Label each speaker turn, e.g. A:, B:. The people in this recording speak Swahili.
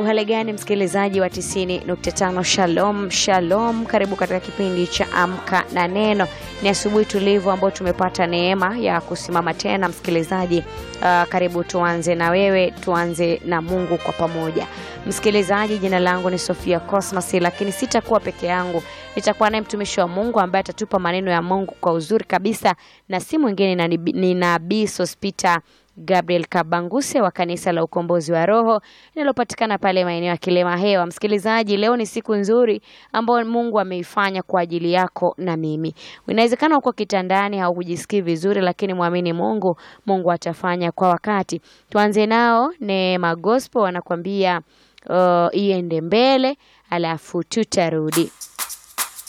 A: Uhali gani msikilizaji wa 90.5 Shalom Shalom, karibu katika kipindi cha Amka na Neno. Ni asubuhi tulivu ambayo tumepata neema ya kusimama tena msikilizaji. Karibu tuanze na wewe, tuanze na Mungu kwa pamoja. Msikilizaji, jina langu ni Sofia Cosmas, lakini sitakuwa peke yangu. Nitakuwa naye mtumishi wa Mungu ambaye atatupa maneno ya Mungu kwa uzuri kabisa, na si mwingine ni Nabii Sospita Gabriel Kabanguse wa kanisa la Ukombozi wa Roho linalopatikana pale maeneo ya Kilema Hewa. Msikilizaji, leo ni siku nzuri ambayo Mungu ameifanya kwa ajili yako na mimi. Inawezekana uko kitandani au hujisikii vizuri, lakini muamini Mungu, Mungu atafanya kwa wakati. Tuanze nao Neema Gospel wanakuambia iende mbele, alafu tutarudi.